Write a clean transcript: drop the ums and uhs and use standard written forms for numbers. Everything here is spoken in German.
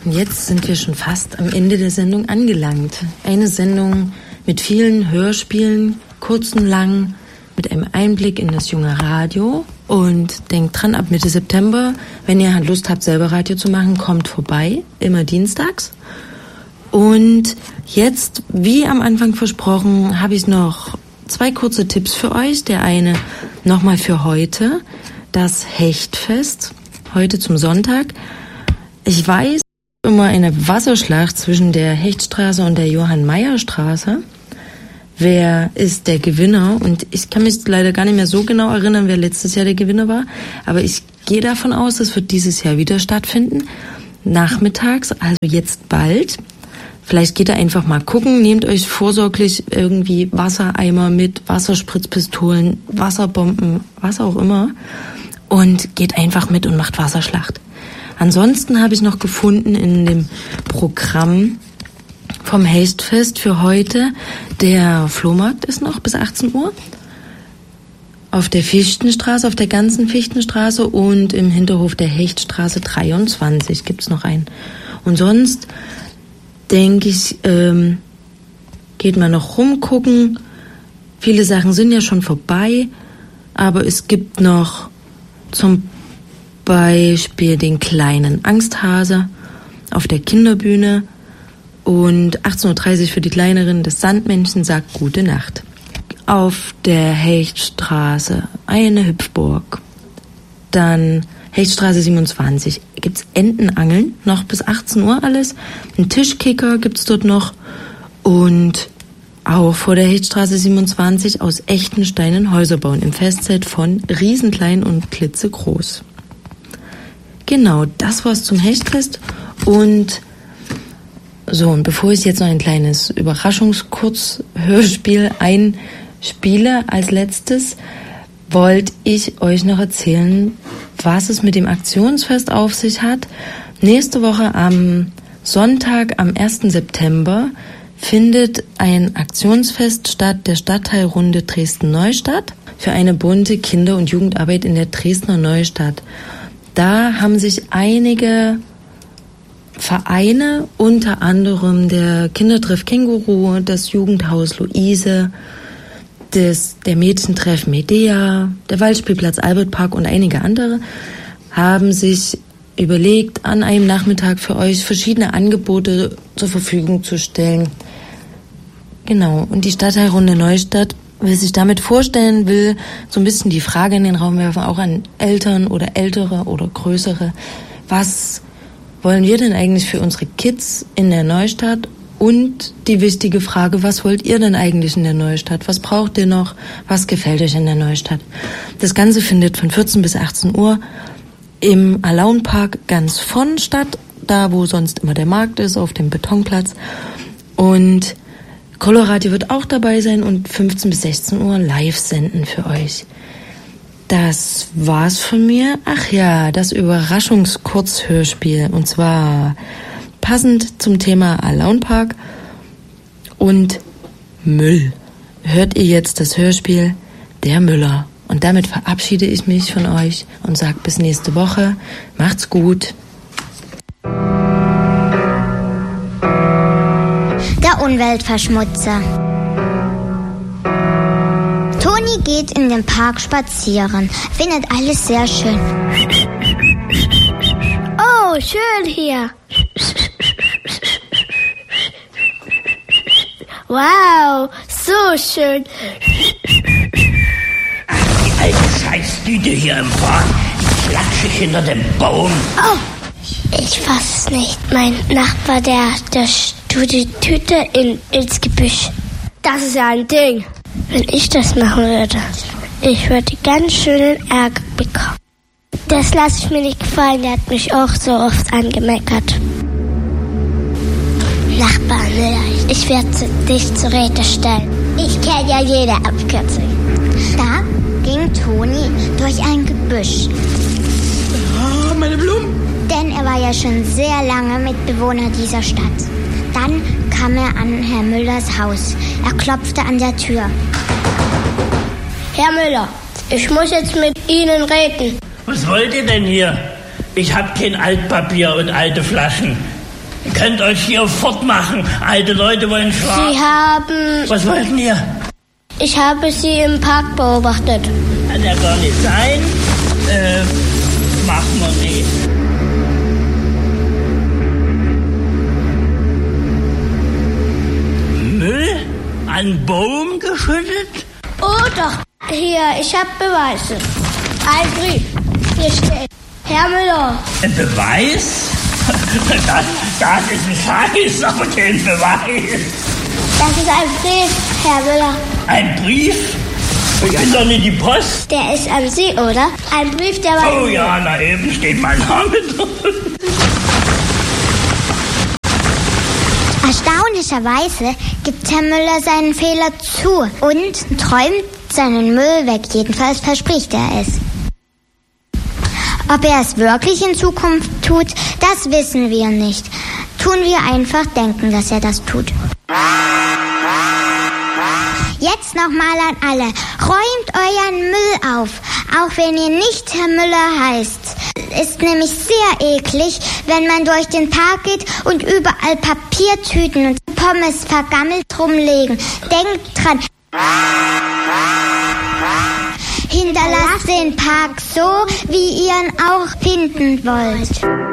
Und jetzt sind wir schon fast am Ende der Sendung angelangt. Eine Sendung mit vielen Hörspielen, kurzen, langen, mit einem Einblick in das junge Radio. Und denkt dran, ab Mitte September, wenn ihr Lust habt, selber Radio zu machen, kommt vorbei, immer dienstags. Und jetzt, wie am Anfang versprochen, habe ich noch 2 kurze Tipps für euch. Der eine nochmal für heute, das Hechtfest, heute zum Sonntag. Ich weiß, immer eine Wasserschlacht zwischen der Hechtstraße und der Johann-Meyer-Straße. Wer ist der Gewinner? Und ich kann mich leider gar nicht mehr so genau erinnern, wer letztes Jahr der Gewinner war. Aber ich gehe davon aus, es wird dieses Jahr wieder stattfinden. Nachmittags, also jetzt bald. Vielleicht geht ihr einfach mal gucken, nehmt euch vorsorglich irgendwie Wassereimer mit, Wasserspritzpistolen, Wasserbomben, was auch immer. Und geht einfach mit und macht Wasserschlacht. Ansonsten habe ich noch gefunden in dem Programm vom Hechtfest für heute, der Flohmarkt ist noch bis 18 Uhr. Auf der Fichtenstraße, auf der ganzen Fichtenstraße und im Hinterhof der Hechtstraße 23 gibt's noch einen. Und sonst denke ich, geht man noch rumgucken. Viele Sachen sind ja schon vorbei, aber es gibt noch zum Beispiel den kleinen Angsthase auf der Kinderbühne und 18.30 Uhr für die Kleineren, das Sandmännchen sagt Gute Nacht. Auf der Hechtstraße eine Hüpfburg. Dann Hechtstraße 27 gibt's Entenangeln, noch bis 18 Uhr alles. Ein Tischkicker gibt's dort noch. Und auch vor der Hechtstraße 27 aus echten Steinen Häuser bauen im Festzelt von Riesenklein und Klitzegroß. Genau, das war's zum Hechtfest. Und so, und bevor ich jetzt noch ein kleines Überraschungskurzhörspiel einspiele als letztes, wollte ich euch noch erzählen, was es mit dem Aktionsfest auf sich hat. Nächste Woche am Sonntag, am 1. September, findet ein Aktionsfest statt, der Stadtteilrunde Dresden-Neustadt, für eine bunte Kinder- und Jugendarbeit in der Dresdner Neustadt. Da haben sich einige Vereine, unter anderem der Kindertreff Känguru, das Jugendhaus Luise, der Mädchentreff Medea, der Waldspielplatz Albertpark und einige andere, haben sich überlegt, an einem Nachmittag für euch verschiedene Angebote zur Verfügung zu stellen. Genau, und die Stadtteilrunde Neustadt, wer sich damit vorstellen will, so ein bisschen die Frage in den Raum werfen, auch an Eltern oder Ältere oder Größere, was wollen wir denn eigentlich für unsere Kids in der Neustadt? Und die wichtige Frage, was wollt ihr denn eigentlich in der Neustadt? Was braucht ihr noch? Was gefällt euch in der Neustadt? Das Ganze findet von 14 bis 18 Uhr im Alaunpark ganz vorn statt, da wo sonst immer der Markt ist, auf dem Betonplatz. Und Coloradio wird auch dabei sein und 15 bis 16 Uhr live senden für euch. Das war's von mir. Ach ja, das Überraschungskurzhörspiel. Und zwar passend zum Thema Alaunpark und Müll. Hört ihr jetzt das Hörspiel Der Müller. Und damit verabschiede ich mich von euch und sage bis nächste Woche. Macht's gut. Der Umweltverschmutzer. Toni geht in den Park spazieren, findet alles sehr schön. Oh, schön hier. Wow, so schön. Ach, die alte Scheißdüte hier im Park. Die klatsche ich hinter dem Baum. Oh, ich fass nicht. Mein Nachbar, der tut die Tüte ins Gebüsch. Das ist ja ein Ding. Wenn ich das machen würde, ich würde ganz schönen Ärger bekommen. Das lasse ich mir nicht gefallen, der hat mich auch so oft angemeckert. Nachbar, ich werde dich zur Rede stellen. Ich kenne ja jede Abkürzung. Da ging Toni durch ein Gebüsch. Oh, meine Blumen. Denn er war ja schon sehr lange Mitbewohner dieser Stadt. Dann kam er an Herrn Müllers Haus. Er klopfte an der Tür. Herr Müller, ich muss jetzt mit Ihnen reden. Was wollt ihr denn hier? Ich hab kein Altpapier und alte Flaschen. Ihr könnt euch hier fortmachen. Alte Leute wollen schlafen. Sie haben... Was wollten ihr? Ich habe Sie im Park beobachtet. Kann ja gar nicht sein. Machen wir nicht. Müll? An Baum geschüttet? Oh doch, hier, ich habe Beweise. Ein Brief. Hier steht, Herr Müller. Ein Beweis? Das ist ein Scheiß, aber kein Beweis. Das ist ein Brief, Herr Müller. Ein Brief? Ich bin doch nicht die Post. Der ist an Sie, oder? Ein Brief, der war... Oh ja, da eben steht mein Name drin. Erstaunlicherweise gibt Herr Müller seinen Fehler zu und träumt seinen Müll weg. Jedenfalls verspricht er es. Ob er es wirklich in Zukunft tut, das wissen wir nicht. Tun wir einfach denken, dass er das tut. Jetzt nochmal an alle. Räumt euren Müll auf, auch wenn ihr nicht Herr Müller heißt. Ist nämlich sehr eklig, wenn man durch den Park geht und überall Papiertüten und Pommes vergammelt rumliegen. Denkt dran. Hinterlasst den Park so, wie ihr ihn auch finden wollt.